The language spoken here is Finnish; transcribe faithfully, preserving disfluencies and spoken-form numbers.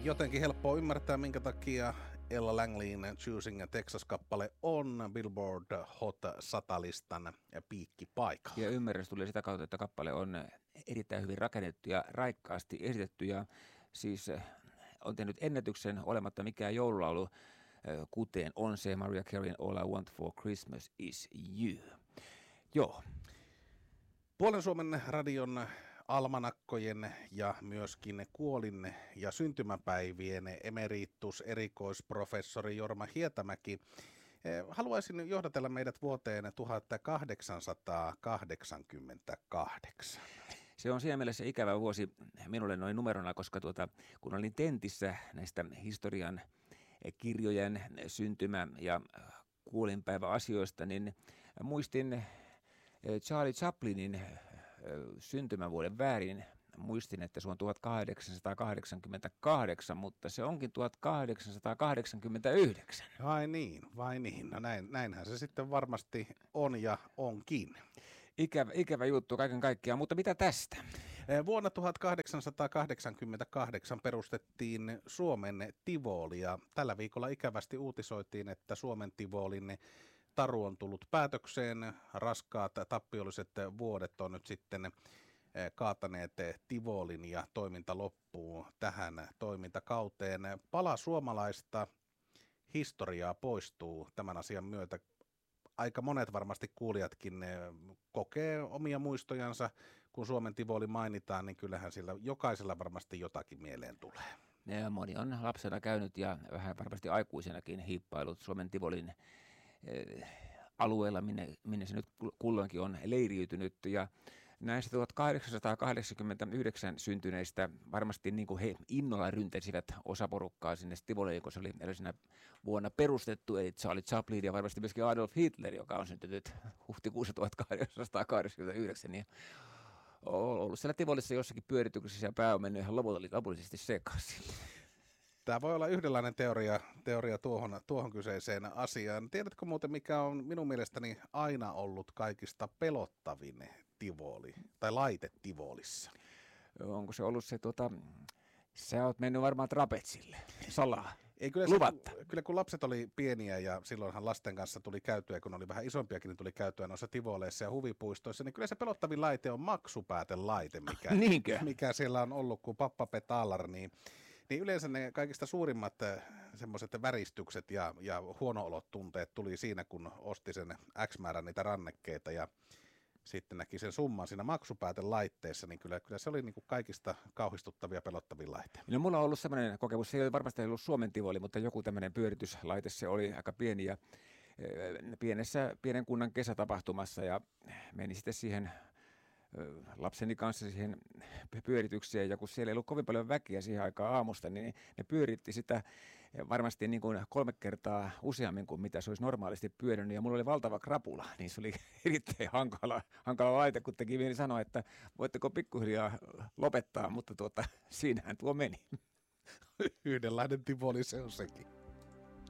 jotenkin helppoa ymmärtää, minkä takia Ella Langleyn Choosing Texas-kappale on Billboard Hot sata-listan piikkipaikalla. Ja ymmärrys tuli sitä kautta, että kappale on erittäin hyvin rakennettu ja raikkaasti esitetty ja siis on tehnyt ennätyksen olematta mikään joululaulu, kuten on se Mariah Careyn All I Want for Christmas is You. Joo. Puolen Suomen radion almanakkojen ja myöskin kuolin- ja syntymäpäivien emeritus erikoisprofessori Jorma Hietamäki. Haluaisin johdatella meidät vuoteen tuhatkahdeksansataakahdeksankymmentäkahdeksan. Se on siinä mielessä ikävä vuosi minulle noin numerona, koska tuota, kun olin tentissä näistä historian kirjojen syntymä- ja kuolinpäiväasioista, niin muistin Charlie Chaplinin syntymävuoden väärin. Muistin, että se on tuhatkahdeksansataakahdeksankymmentäkahdeksan, mutta se onkin tuhatkahdeksansataakahdeksankymmentäyhdeksän. Vai niin, vai niin. No näin, näinhän se sitten varmasti on ja onkin. Ikävä, ikävä juttu kaiken kaikkiaan, mutta mitä tästä? Vuonna tuhatkahdeksansataakahdeksankymmentäkahdeksan perustettiin Suomen Tivoli ja tällä viikolla ikävästi uutisoitiin, että Suomen Tivolin taru on tullut päätökseen. Raskaat tappiolliset vuodet on nyt sitten kaataneet Tivolin ja toiminta loppuu tähän toimintakauteen. Pala suomalaista historiaa poistuu tämän asian myötä. Aika monet varmasti kuulijatkin kokee omia muistojansa. Kun Suomen Tivoli mainitaan, niin kyllähän sillä jokaisella varmasti jotakin mieleen tulee. Ja moni on lapsena käynyt ja vähän varmasti aikuisenakin hiippailut Suomen Tivolin alueella, minne, minne se nyt kulloinkin on leiriytynyt. Ja näistä tuhatkahdeksansataakahdeksankymmentäyhdeksän syntyneistä varmasti niin kuin he innolla ryntäsivät osaporukkaa sinne Tivoliin, kun se oli edellisenä vuonna perustettu, eli Charlie Chaplin ja varmasti myöskin Adolf Hitler, joka on syntynyt huhtikuussa tuhatkahdeksansataakahdeksankymmentäyhdeksän. Ja on ollut siellä Tivolissa jossakin pyörityksessä ja pää on mennyt ihan lopullisesti sekaisin. Tämä voi olla yhdenlainen teoria, teoria tuohon, tuohon kyseiseen asiaan. Tiedätkö muuten, mikä on minun mielestäni aina ollut kaikista pelottavin Tivoli, tai laite Tivolissa? Onko se ollut se, tuota, sä oot mennyt varmaan trapetsille, salaa, Ei, kyllä, luvatta. Se, kyllä kun lapset oli pieniä ja silloinhan lasten kanssa tuli käytyä, kun oli vähän isompiakin, niin tuli käytyä noissa Tivoleissa ja huvipuistoissa, niin kyllä se pelottavin laite on maksupäätelaite, mikä, mikä siellä on ollut, kuin Pappa Betalar, niin Niin yleensä ne kaikista suurimmat semmoiset väristykset ja, ja huono-olot tunteet tuli siinä, kun osti sen X määrän niitä rannekkeita ja sitten näki sen summan siinä maksupäätelaitteessa, niin kyllä, kyllä se oli niin kuin kaikista kauhistuttavia pelottavia laitteita. No mulla on ollut semmoinen kokemus, se ei varmasti ollut Suomen Tivoli, mutta joku tämmöinen pyörityslaite, se oli aika pieni ja pienessä, pienen kunnan kesätapahtumassa ja meni sitten siihen lapseni kanssa siihen pyöritykseen, ja kun siellä ei ollut kovin paljon väkeä siihen aikaan aamusta, niin ne pyöritti sitä varmasti niin kuin kolme kertaa useammin kuin mitä se olisi normaalisti pyörinyt, ja mulla oli valtava krapula, niin se oli erittäin hankala, hankala laite, kun teki mieli sanoa, että voitteko pikkuhiljaa lopettaa, mutta tuota, siinähän tuo meni. Yhdenlainen Tivoli se on sekin.